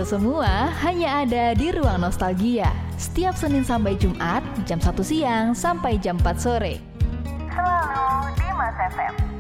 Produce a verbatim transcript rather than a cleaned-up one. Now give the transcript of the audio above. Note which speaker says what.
Speaker 1: itu semua hanya ada di Ruang Nostalgia. Setiap Senin sampai Jumat, jam satu siang sampai jam empat sore.
Speaker 2: Selalu di Mas F M.